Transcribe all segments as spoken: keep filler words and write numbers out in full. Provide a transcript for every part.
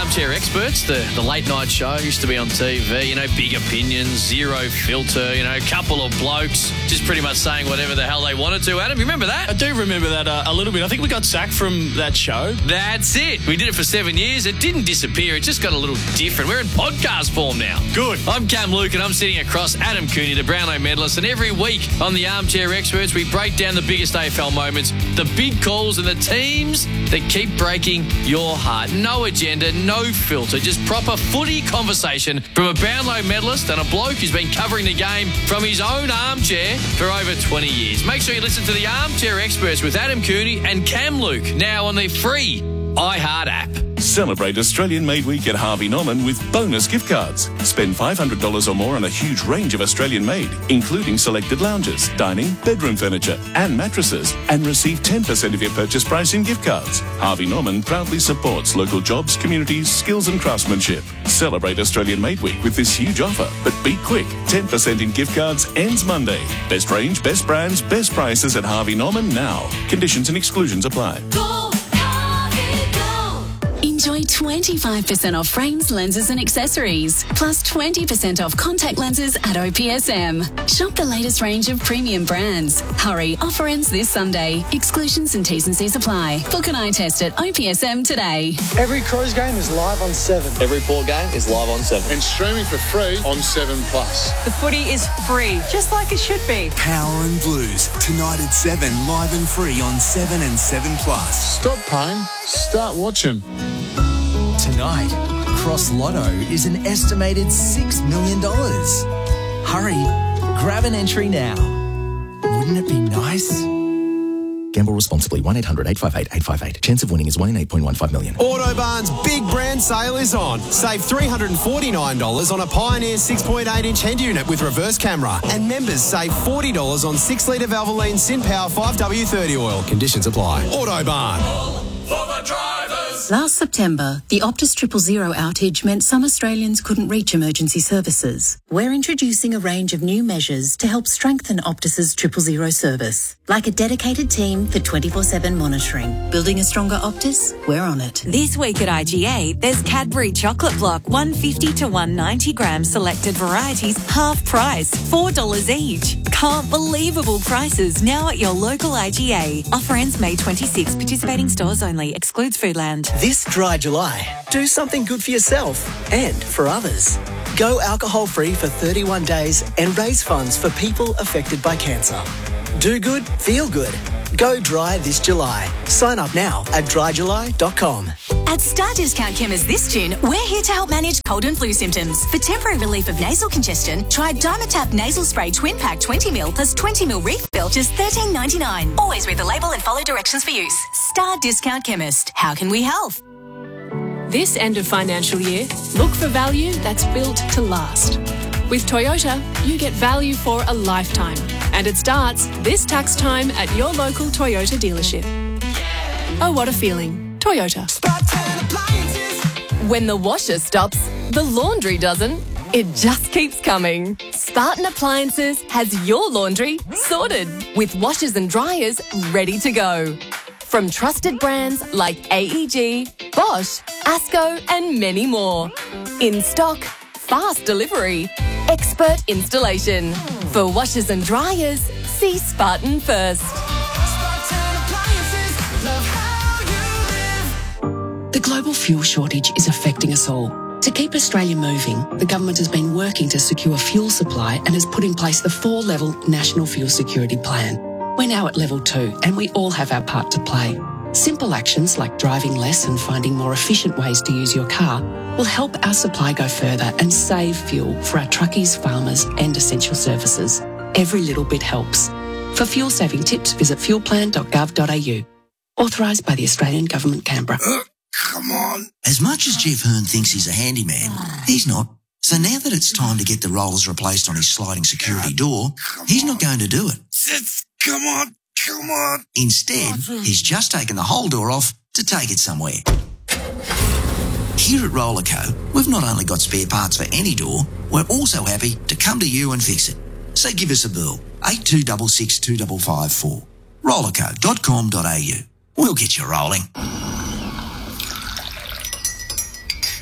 Armchair Experts, the, the late night show, used to be on T V, you know, big opinions, zero filter, you know, a couple of blokes just pretty much saying whatever the hell they wanted to. Adam, you remember that? I do remember that uh, a little bit. I think we got sacked from that show. That's it. We did it for seven years. It didn't disappear. It just got a little different. We're in podcast form now. Good. I'm Cam Luke and I'm sitting across Adam Cooney, the Brownlow medalist, and every week on the Armchair Experts, we break down the biggest A F L moments, the big calls and the teams that keep breaking your heart. No agenda, no filter, just proper footy conversation from a Brownlow medalist and a bloke who's been covering the game from his own armchair for over twenty years. Make sure you listen to the Armchair Experts with Adam Cooney and Cam Luke now on the free iHeart app. Celebrate Australian Made Week at Harvey Norman with bonus gift cards. Spend five hundred dollars or more on a huge range of Australian made, including selected lounges, dining, bedroom furniture and mattresses, and receive ten percent of your purchase price in gift cards. Harvey Norman proudly supports local jobs, communities, skills and craftsmanship. Celebrate Australian Made Week with this huge offer, but be quick. ten percent in gift cards ends Monday. Best range, best brands, best prices at Harvey Norman now. Conditions and exclusions apply. Go! Enjoy twenty-five percent off frames, lenses and accessories, plus twenty percent off contact lenses at O P S M. Shop the latest range of premium brands. Hurry, offer ends this Sunday. Exclusions and T's and C's apply. Book an eye test at O P S M today. Every Crows game is live on seven. Every Port game is live on seven. And streaming for free on seven plus. The footy is free, just like it should be. Power and Blues, tonight at seven, live and free on seven and seven plus. Stop paying, start watching. Tonight, Cross Lotto is an estimated six million dollars. Hurry, grab an entry now. Wouldn't it be nice? Gamble responsibly. one eight hundred eight five eight eight five eight. Chance of winning is one in eight point one five million. Autobarn's big brand sale is on. Save three hundred forty-nine dollars on a Pioneer six point eight inch head unit with reverse camera. And members save forty dollars on six litre Valvoline SynPower five W thirty oil. Conditions apply. Autobarn. For the drivers. Last September, the Optus Triple Zero outage meant some Australians couldn't reach emergency services. We're introducing a range of new measures to help strengthen Optus's Triple Zero service, like a dedicated team for twenty-four seven monitoring. Building a stronger Optus? We're on it. This week at I G A, there's Cadbury Chocolate Block, one fifty to one ninety gram selected varieties, half price, four dollars each. Can't believable prices now at your local I G A. Offer ends May twenty-sixth. Participating stores only. Excludes Foodland. This dry July, do something good for yourself and for others. Go alcohol-free for thirty-one days and raise funds for people affected by cancer. Do good, feel good. Go dry this July. Sign up now at dry july dot com. At Star Discount Chemist this June, we're here to help manage cold and flu symptoms. For temporary relief of nasal congestion, try Dimetapp Nasal Spray Twin Pack twenty mil plus twenty mil refill, just thirteen ninety-nine. Always read the label and follow directions for use. Star Discount Chemist. How can we help? This end of financial year, look for value that's built to last. With Toyota, you get value for a lifetime. And it starts this tax time at your local Toyota dealership. Oh, what a feeling. Toyota. When the washer stops, the laundry doesn't. It just keeps coming. Spartan Appliances has your laundry sorted with washers and dryers ready to go. From trusted brands like A E G, Bosch, ASCO and many more. In stock, fast delivery, expert installation. For washers and dryers, see Spartan first. The global fuel shortage is affecting us all. To keep Australia moving, the government has been working to secure fuel supply and has put in place the four-level National Fuel Security Plan. We're now at level two and we all have our part to play. Simple actions like driving less and finding more efficient ways to use your car will help our supply go further and save fuel for our truckies, farmers and essential services. Every little bit helps. For fuel-saving tips, visit fuel plan dot gov dot a u. Authorised by the Australian Government, Canberra. Uh, come on. As much as Jeff Hearn thinks he's a handyman, he's not. So now that it's time to get the rollers replaced on his sliding security door, he's not going to do it. Come on, come on. Instead, he's just taken the whole door off to take it somewhere. Here at Rollerco, we've not only got spare parts for any door, we're also happy to come to you and fix it. So give us a bill, eight two six six two five five four. rollerco dot com dot a u. We'll get you rolling.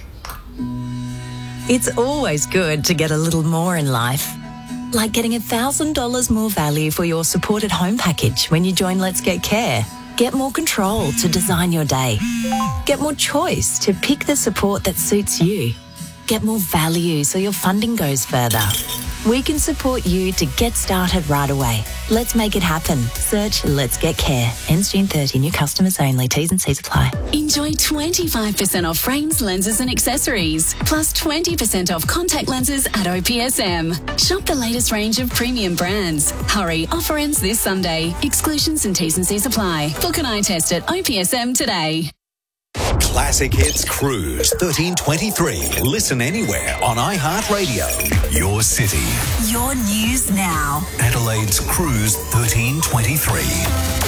It's always good to get a little more in life. Like getting one thousand dollars more value for your supported home package when you join Let's Get Care. Get more control to design your day. Get more choice to pick the support that suits you. Get more value so your funding goes further. We can support you to get started right away. Let's make it happen. Search Let's Get Care. Ends June thirtieth. New customers only. T's and C's apply. Enjoy twenty-five percent off frames, lenses and accessories. Plus twenty percent off contact lenses at O P S M. Shop the latest range of premium brands. Hurry, offer ends this Sunday. Exclusions and T's and C's apply. Book an eye test at O P S M today. Classic Hits Cruise thirteen twenty-three. Listen anywhere on iHeartRadio. Your city. Your news now. Adelaide's Cruise thirteen twenty-three.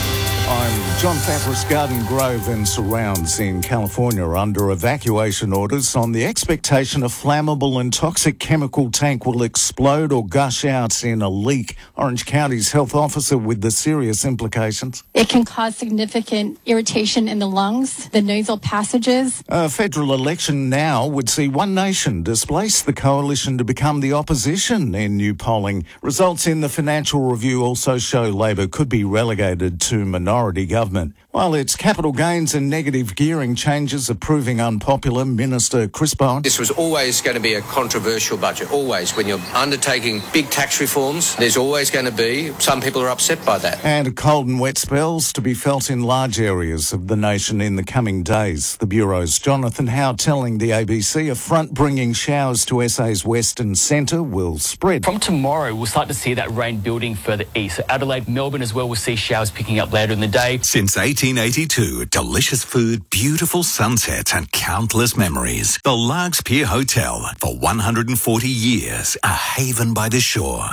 I'm John Fabris. Garden Grove and surrounds in California are under evacuation orders on the expectation a flammable and toxic chemical tank will explode or gush out in a leak. Orange County's health officer with the serious implications. It can cause significant irritation in the lungs, the nasal passages. A federal election now would see One Nation displace the coalition to become the opposition in new polling. Results in the Financial Review also show Labor could be relegated to minority government. While its capital gains and negative gearing changes are proving unpopular, Minister Chris Bowen. This was always going to be a controversial budget, always. When you're undertaking big tax reforms, there's always going to be, some people are upset by that. And cold and wet spells to be felt in large areas of the nation in the coming days. The Bureau's Jonathan Howe telling the A B C a front-bringing showers to S A's western centre will spread. From tomorrow, we'll start to see that rain building further east. So Adelaide, Melbourne as well, we'll see showers picking up later in the day. Since eighteen eighty-two, delicious food, beautiful sunsets and countless memories. The Largs Pier Hotel, for one hundred forty years, a haven by the shore.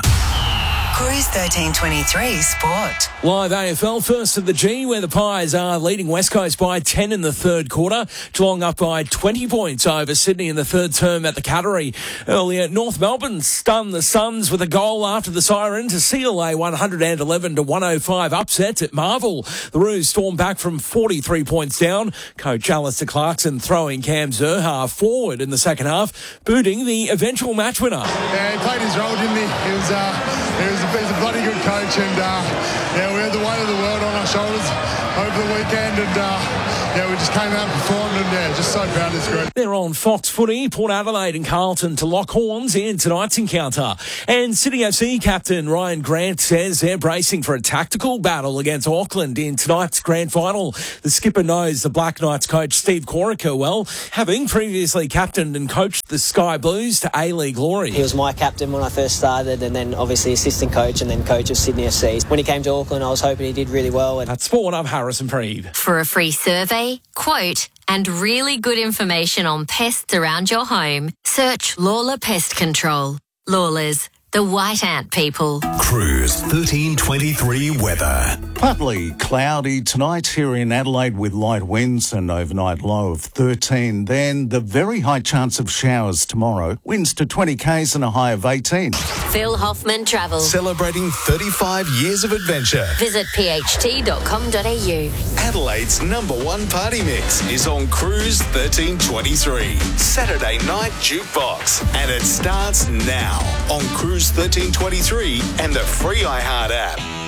Cruise thirteen twenty-three Sport. Live A F L first at the G, where the Pies are leading West Coast by ten in the third quarter. Geelong up by twenty points over Sydney in the third term at the Cattery. Earlier, North Melbourne stunned the Suns with a goal after the siren to seal a one hundred eleven to one oh five upset at Marvel. The Roos stormed back from forty-three points down. Coach Alistair Clarkson throwing Cam Zurhaar forward in the second half, booting the eventual match winner. Yeah, he played his role, didn't he? He was, uh, he was a He's a bloody good coach, and uh, yeah, we had the weight of the world on our shoulders over the weekend, and uh, yeah, we just came out and performed, and yeah, just so proud of this group. They're on Fox Footy, Port Adelaide and Carlton to lock horns in tonight's encounter. And Sydney F C captain Ryan Grant says they're bracing for a tactical battle against Auckland in tonight's grand final. The skipper knows the Black Knights coach Steve Corica well, having previously captained and coached the Sky Blues to A-League glory. He was my captain when I first started, and then obviously assistant coach and then coach of Sydney F C. When he came to Auckland, I was hoping he did really well. And That's Sport, I'm Harrison Preeb. For a free survey, quote, and really good information on pests around your home, search Lawler Pest Control. Lawlers, the white ant people. Cruise thirteen twenty-three weather. Partly cloudy tonight here in Adelaide with light winds and overnight low of thirteen. Then the very high chance of showers tomorrow. Winds to twenty k's and a high of eighteen. Phil Hoffman Travel. Celebrating thirty-five years of adventure. Visit p h t dot com dot a u. Adelaide's number one party mix is on Cruise thirteen twenty-three. Saturday Night Jukebox. And it starts now on Cruise thirteen twenty-three and the free iHeart app.